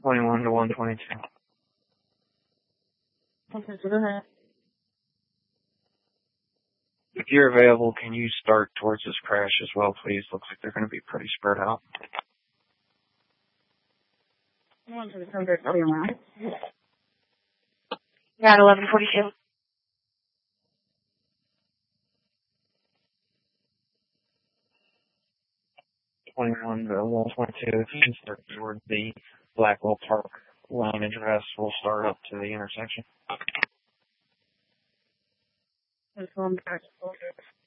21 to 122. Okay, so go ahead. If you're available, can you start towards this crash as well, please? Looks like they're going to be pretty spread out. 1 to the 100, I'll be around. Got 1142. Twenty-one to 122. If you can start towards the Blackwell Park line address, we'll start up to the intersection. Let's go back to